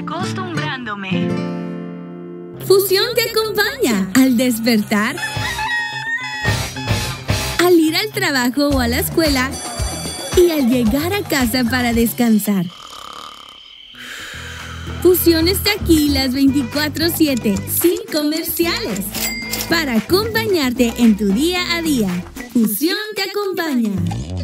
acostumbrándome. Fusión te acompaña al despertar, al ir al trabajo o a la escuela y al llegar a casa para descansar. Fusión está aquí las 24/7, sin comerciales, para acompañarte en tu día a día. Fusión te acompaña.